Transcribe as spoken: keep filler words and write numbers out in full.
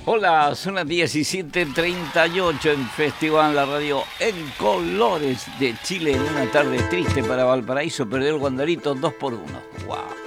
Hola, son las diecisiete treinta y ocho en Festival La Radio en colores de Chile en una tarde triste para Valparaíso. Perdió el Wanderito dos por uno. ¡Wow!